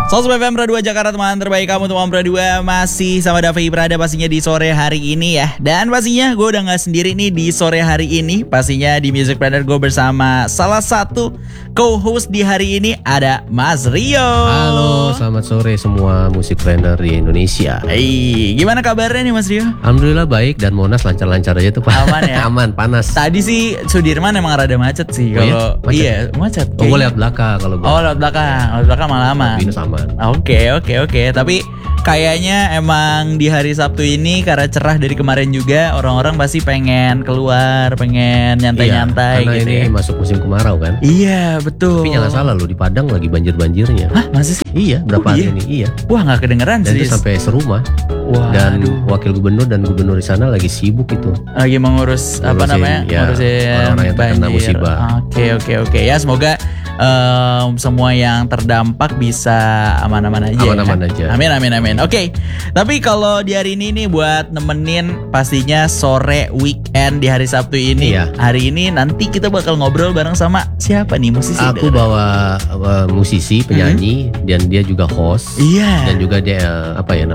Sosmed FM Pro 2 Jakarta, teman terbaik kamu teman Pro 2. Masih sama Davi Prada pastinya di sore hari ini ya. Dan pastinya gue udah gak sendiri nih di sore hari ini. Pastinya di Music Planner gue bersama salah satu co-host di hari ini, ada Mas Rio. Halo, selamat sore semua Music Planner di Indonesia. Hey, gimana kabarnya nih Mas Rio? Alhamdulillah baik, dan Monas lancar-lancar aja tuh Pak. Aman ya? Aman, panas. Tadi sih Sudirman emang rada macet sih. Oh iya? Kalau iya macet. Oh, gue lewat belakang kalau gue. Oh, lewat belakang malah aman. Binus aman. Oke. Tapi kayaknya emang di hari Sabtu ini karena cerah dari kemarin juga, orang-orang pasti pengen keluar, pengen nyantai-nyantai karena gitu ini ya. masuk musim kemarau kan. Iya betul. Tapi jangan salah loh, di Padang lagi banjir-banjirnya. Hah, masih sih? Iya, berapa hari ini? Iya. Wah, nggak kedengeran Dan sih. itu sampai serumah. Wah, Dan wakil gubernur dan gubernur di sana lagi sibuk itu. lagi mengurus apa namanya? Ya, orang-orang yang terkena musibah. Oke. Ya semoga semua yang terdampak bisa aman-aman aja. Aman-aman ya. aja. Amin. Oke. Tapi kalau di hari ini nih buat nemenin pastinya sore weekend di hari Sabtu ini. Iya. Hari ini nanti kita bakal ngobrol bareng sama siapa nih musisi? Aku bawa musisi, penyanyi, dan dia juga host. Iya. Dan juga dia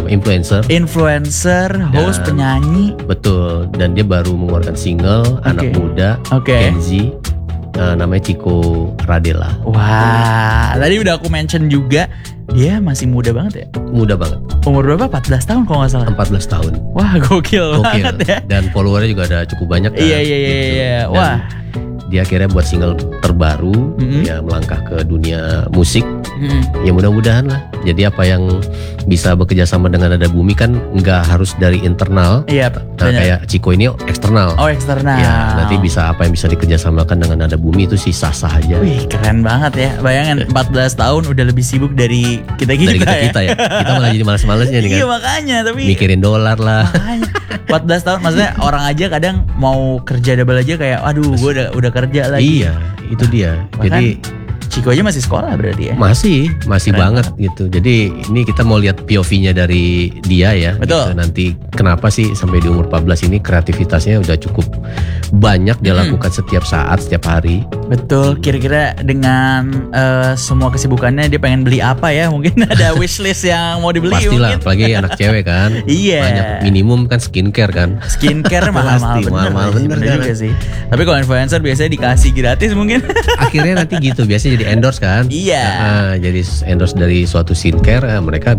influencer, host, penyanyi. Betul. Dan dia baru mengeluarkan single, anak muda, Gen Z, namanya Chico Radela. Wah, tadi udah aku mention juga, dia masih muda banget ya? Muda banget. Umur berapa? 14 tahun kalau nggak salah. 14 tahun. Wah, gokil banget ya. Dan followernya juga ada cukup banyak kan. Iya. Gitu. Wah. Dia akhirnya buat single terbaru, ya melangkah ke dunia musik. Ya mudah-mudahan lah. Jadi apa yang bisa bekerja sama dengan Nada Bumi kan nggak harus dari internal. Iya. Nah, kayak Chico ini eksternal. Oh, eksternal. Ya, nanti bisa apa yang bisa dikerjasamakan dengan Nada Bumi itu sih sah-sah aja. Wih, keren banget ya. Bayangin 14 tahun udah lebih sibuk dari kita ya. Kita malah jadi males-malesnya nih kan. Iya, makanya tapi mikirin dolar lah. Makanya 14 tahun maksudnya orang aja kadang mau kerja double aja kayak aduh gue udah kerja lagi. Iya, itu dia. Bahkan jadi Chico aja masih sekolah berarti ya? Masih banget gitu. Jadi ini kita mau lihat POV-nya dari dia ya. Betul. Gitu. Nanti kenapa sih sampai di umur 14 ini kreativitasnya udah cukup banyak dia lakukan setiap saat, setiap hari. Betul. Kira-kira dengan semua kesibukannya dia pengen beli apa ya? Mungkin ada wishlist yang mau dibeli. Pastilah, mungkin. apalagi anak cewek kan. Iya. Banyak minimum kan skincare kan. Skincare mahal-mahal bener juga sih. Tapi kalau influencer biasanya dikasih gratis mungkin. Akhirnya nanti gitu, biasanya jadi endorse kan. Iya. Jadi endorse dari suatu skincare, mereka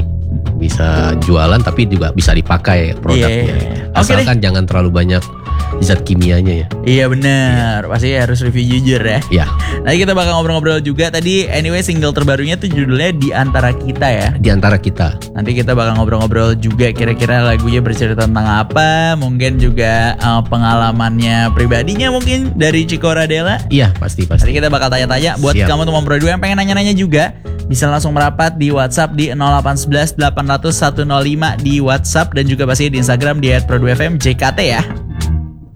bisa jualan tapi juga bisa dipakai produknya. Asalkan jangan terlalu banyak zat kimianya ya. Iya benar. Pasti harus review jujur ya. Iya. Nanti kita bakal ngobrol-ngobrol juga. Tadi anyway single terbarunya tuh judulnya Di Antara Kita ya. Di Antara Kita. Nanti kita bakal ngobrol-ngobrol juga kira-kira lagunya bercerita tentang apa. Mungkin juga pengalamannya pribadinya mungkin dari Chico Radela. Iya pasti. Nanti kita bakal tanya-tanya. Buat kamu teman Pro 2 yang pengen nanya-nanya juga, bisa langsung merapat di WhatsApp di 0811 800 105 di WhatsApp. Dan juga pasti di Instagram di @pro2fmjkt ya.